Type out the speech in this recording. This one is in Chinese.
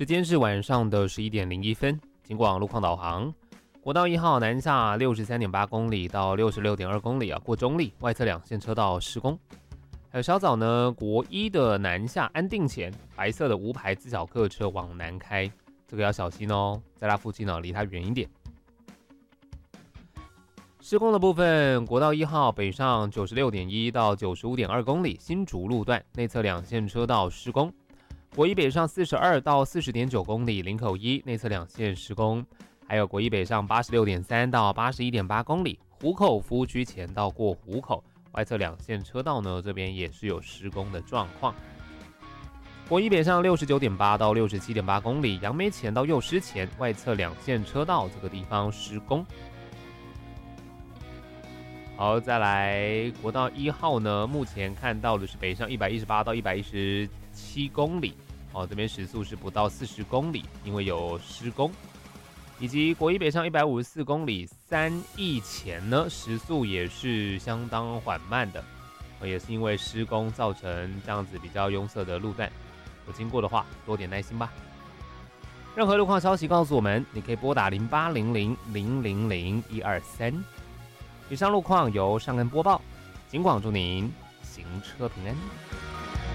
时间是晚上的11:01，警广路况导航。国道1号南下63.8公里到66.2公里过中立，外侧两线车道施工。还有稍早呢，国一的南下安定前，白色的无牌自小客车往南开，这个要小心哦，在它附近离它远一点。施工的部分，国道1号北上96.1到95.2公里，新竹路段内侧两线车道施工。国一北上42到40.9公里，林口一内侧两线施工。还有国一北上86.3到81.8公里，湖口服务区前到过湖口。外侧两线车道呢，这边也是有施工的状况。国一北上69.8到67.8公里，杨梅前到幼师前，外侧两线车道这个地方施工。好，再来国道1号呢，目前看到的是北上118到117公里，这边时速是不到40公里，因为有施工。以及国一北上154公里3义前呢，时速也是相当缓慢的，也是因为施工造成这样子比较拥塞的路段，有经过的话多点耐心吧。任何路况消息告诉我们，你可以拨打0800000123。以上路况由尚恩播报，警广祝您行车平安。